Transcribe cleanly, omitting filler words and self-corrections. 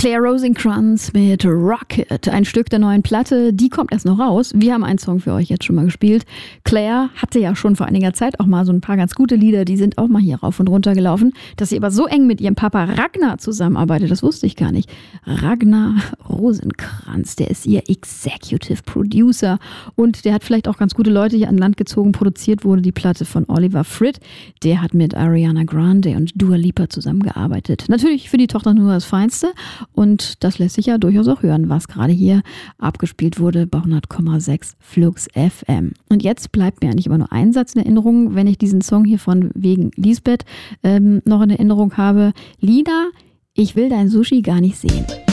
Claire Rosenkranz mit Rocket, ein Stück der neuen Platte, die kommt erst noch raus. Wir haben einen Song für euch jetzt schon mal gespielt. Claire hatte ja schon vor einiger Zeit auch mal so ein paar ganz gute Lieder, die sind auch mal hier rauf und runter gelaufen. Dass sie aber so eng mit ihrem Papa Ragnar zusammenarbeitet, das wusste ich gar nicht. Ragnar Rosenkranz, der ist ihr Executive Producer und der hat vielleicht auch ganz gute Leute hier an Land gezogen. Produziert wurde die Platte von Oliver Fritt, der hat mit Ariana Grande und Dua Lipa zusammengearbeitet. Natürlich für die Tochter nur das Feinste. Und das lässt sich ja durchaus auch hören, was gerade hier abgespielt wurde bei 100,6 Flux FM. Und jetzt bleibt mir eigentlich immer nur ein Satz in Erinnerung, wenn ich diesen Song hier von wegen Lisbeth noch in Erinnerung habe. Lina, ich will dein Sushi gar nicht sehen.